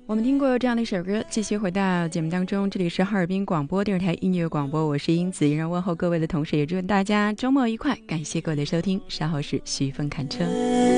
我们听过这样的一首歌，继续回到节目当中，这里是哈尔滨广播电视台音乐广播，我是英子，让问候各位的同时，也祝大家周末愉快，感谢各位的收听，稍后是徐峰看车。